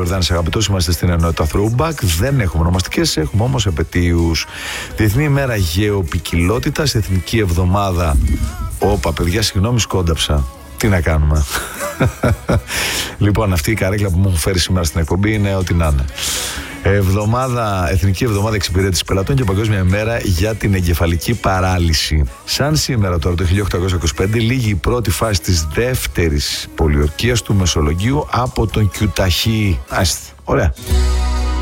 Ιορδάνης αγαπητός, είμαστε στην ενότητα Throwback. Δεν έχουμε ονομαστικές, έχουμε όμως επετείους. Διεθνή ημέρα γεωπικιλότητας, Εθνική εβδομάδα. Όπα, παιδιά, συγγνώμη, σκόνταψα. Τι να κάνουμε. Λοιπόν, αυτή η καρέκλα που μου έχουν φέρει σήμερα στην εκπομπή είναι ό,τι να είναι. Εθνική Εβδομάδα Εξυπηρέτησης Πελατών και Παγκόσμια ημέρα για την εγκεφαλική παράλυση. Σαν σήμερα τώρα το 1825 λήγει η πρώτη φάση της δεύτερης πολιορκίας του Μεσολογγίου από τον Κιουταχή. Ωραία.